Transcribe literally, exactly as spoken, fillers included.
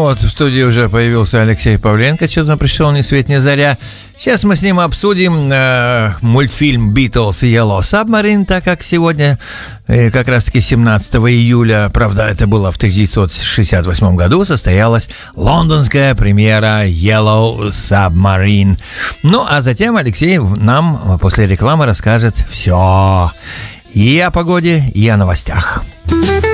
вот, в студии уже появился Алексей Павленко, что-то пришел ни свет ни заря. Сейчас мы с ним обсудим э, мультфильм «Beatles» Yellow Submarine, так как сегодня, э, как раз-таки семнадцатого июля, правда, это было в тысяча девятьсот шестьдесят восьмом году, состоялась лондонская премьера Yellow Submarine. Ну, а затем Алексей нам после рекламы расскажет все и о погоде, и о новостях.